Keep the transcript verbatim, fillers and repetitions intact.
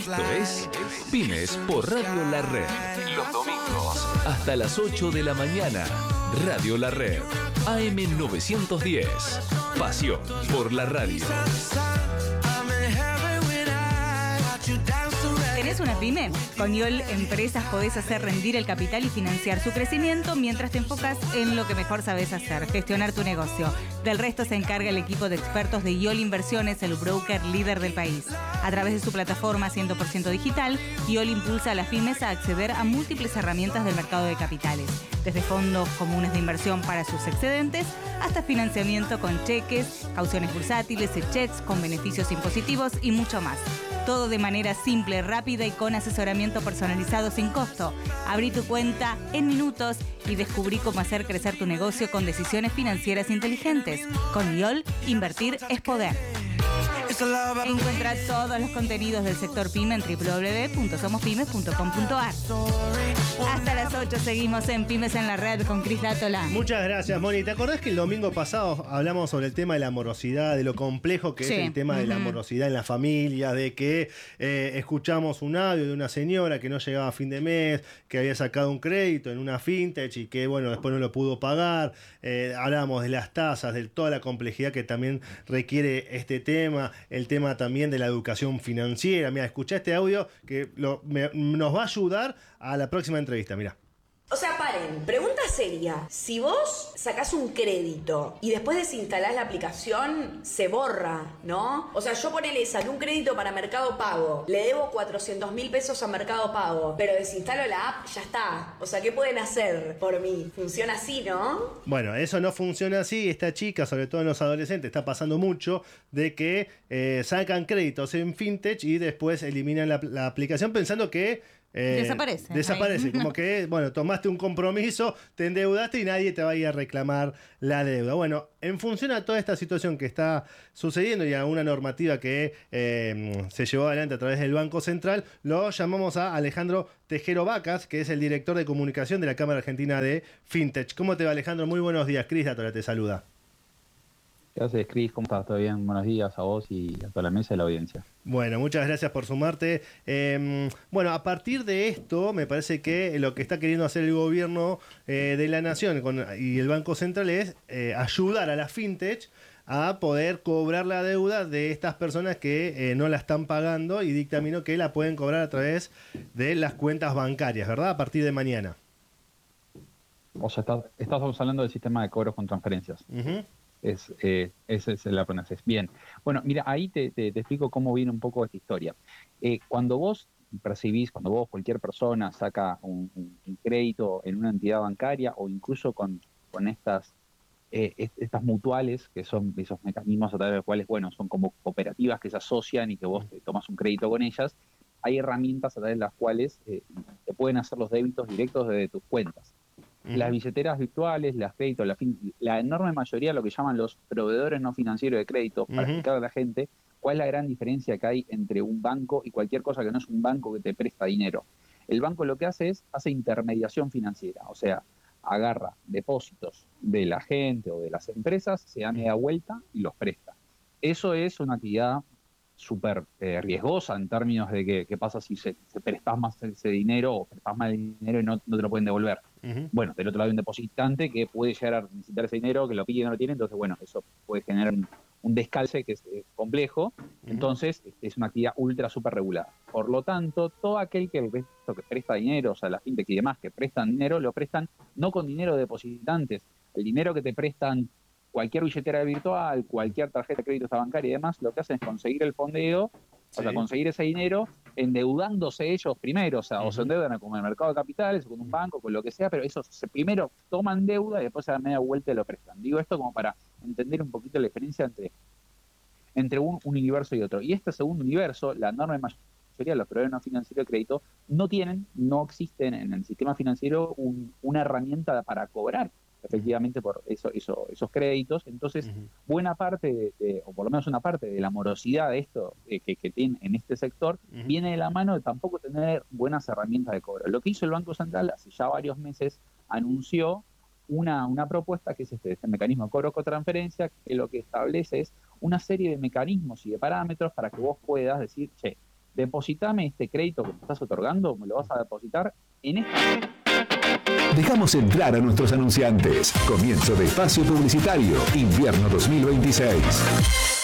Esto es Pymes por Radio La Red. Los domingos hasta las ocho de la mañana. Radio La Red. A M novecientos diez. Pasión por la radio. ¿Tenés una pyme? Con IOL Empresas podés hacer rendir el capital y financiar su crecimiento mientras te enfocas en lo que mejor sabes hacer, gestionar tu negocio. Del resto se encarga el equipo de expertos de IOL Inversiones, el broker líder del país. A través de su plataforma cien por ciento digital, IOL impulsa a las pymes a acceder a múltiples herramientas del mercado de capitales, desde fondos comunes de inversión para sus excedentes hasta financiamiento con cheques, cauciones bursátiles, checks con beneficios impositivos y mucho más. Todo de manera simple, rápida y con asesoramiento personalizado sin costo. Abrí tu cuenta en minutos y descubrí cómo hacer crecer tu negocio con decisiones financieras inteligentes. Con IOL, invertir es poder. Encuentra todos los contenidos del sector PYME en doble u doble u doble u punto somos pymes punto com punto a r. Hasta las ocho seguimos en Pymes en la Red con Cris Dátola. Muchas gracias, Moni. ¿Te acordás que el domingo pasado hablamos sobre el tema de la morosidad, de lo complejo que sí. es el tema de la morosidad en la familia, de que eh, escuchamos un audio de una señora que no llegaba a fin de mes, que había sacado un crédito en una fintech y que, bueno, después no lo pudo pagar? Eh, hablábamos de las tasas, de toda la complejidad que también requiere este tema, el tema también de la educación financiera. Mira, escuchá este audio que lo, me, nos va a ayudar a la próxima entrevista, mira. O sea, paren, pregunta seria. Si vos sacás un crédito y después desinstalás la aplicación, se borra, ¿no? O sea, yo ponele, saqué un crédito para Mercado Pago, le debo cuatrocientos mil pesos a Mercado Pago, pero desinstalo la app, ya está. O sea, ¿qué pueden hacer por mí? Funciona así, ¿no? Bueno, eso no funciona así. Esta chica, sobre todo en los adolescentes, está pasando mucho de que eh, sacan créditos en fintech y después eliminan la, la aplicación pensando que Eh, desaparece. Desaparece, ahí. como que, bueno, tomaste un compromiso, te endeudaste y nadie te va a ir a reclamar la deuda. Bueno, en función a toda esta situación que está sucediendo y a una normativa que eh, se llevó adelante a través del Banco Central, lo llamamos a Alejandro Tejero Vacas, que es el director de comunicación de la Cámara Argentina de Fintech. ¿Cómo te va, Alejandro? Muy buenos días. Cris Dátola te saluda. ¿Qué haces, Cris? ¿Cómo estás? ¿Todo bien? Buenos días a vos y a toda la mesa y la audiencia. Bueno, muchas gracias por sumarte. Eh, bueno, a partir de esto, me parece que lo que está queriendo hacer el gobierno eh, de la Nación con, y el Banco Central es eh, ayudar a la fintech a poder cobrar la deuda de estas personas que eh, no la están pagando, y dictaminó que la pueden cobrar a través de las cuentas bancarias, ¿verdad? A partir de mañana. O sea, estás, estamos hablando del sistema de cobros con transferencias. Uh-huh. Es, eh, esa es la pronuncia. Bien. Bueno, mira, ahí te, te, te explico cómo viene un poco esta historia. Eh, cuando vos percibís, cuando vos, cualquier persona, saca un, un, un crédito en una entidad bancaria o incluso con, con estas, eh, estas mutuales, que son esos mecanismos a través de los cuales, bueno, son como cooperativas que se asocian y que vos te tomas un crédito con ellas, hay herramientas a través de las cuales eh, te pueden hacer los débitos directos desde tus cuentas. Uh-huh. Las billeteras virtuales, las créditos, la, fin, la enorme mayoría, lo que llaman los proveedores no financieros de crédito, para uh-huh. explicarle a la gente cuál es la gran diferencia que hay entre un banco y cualquier cosa que no es un banco que te presta dinero. El banco lo que hace es, hace intermediación financiera, o sea, agarra depósitos de la gente o de las empresas, se da media vuelta y los presta. Eso es una actividad súper eh, riesgosa en términos de que, qué pasa si se, se prestás más ese dinero o prestás más dinero y no, no te lo pueden devolver. Uh-huh. Bueno, del otro lado hay un depositante que puede llegar a necesitar ese dinero, que lo pide y no lo tiene, entonces bueno, eso puede generar un, un descalce que es eh, complejo. Uh-huh. Entonces es una actividad ultra súper regulada. Por lo tanto, todo aquel que, que presta dinero, o sea, las fintech y demás que prestan dinero, lo prestan no con dinero de depositantes. El dinero que te prestan cualquier billetera virtual, cualquier tarjeta de crédito bancaria y demás, lo que hacen es conseguir el fondeo, sí. o sea, conseguir ese dinero endeudándose ellos primero, o sea, uh-huh. o se endeudan con el mercado de capitales, o con un banco, con lo que sea, pero esos se primero toman deuda y después se dan media vuelta y lo prestan. Digo esto como para entender un poquito la diferencia entre, entre un, un universo y otro. Y este segundo universo, la enorme mayoría de los proveedores no financieros de crédito no tienen, no existen en el sistema financiero un, una herramienta para cobrar efectivamente por eso, eso, esos créditos. Entonces, uh-huh. buena parte, de, de, o por lo menos una parte de la morosidad de esto eh, que, que tiene en este sector, uh-huh. viene de la mano de tampoco tener buenas herramientas de cobro. Lo que hizo el Banco Central hace ya varios meses, anunció una, una propuesta que es este, este mecanismo de cobro con transferencia, que lo que establece es una serie de mecanismos y de parámetros para que vos puedas decir, che, depositame este crédito que me estás otorgando, me lo vas a depositar en esta... Dejamos entrar a nuestros anunciantes. Comienzo de espacio publicitario, invierno dos mil veintiséis.